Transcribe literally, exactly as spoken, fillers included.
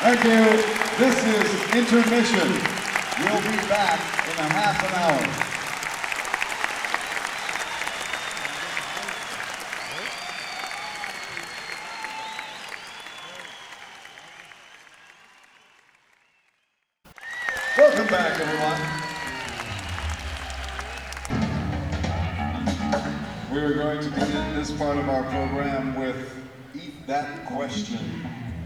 Thank you. This is intermission. We'll be back in a half an hour. Welcome back, everyone. We are going to begin this part of our program with Eat That Question.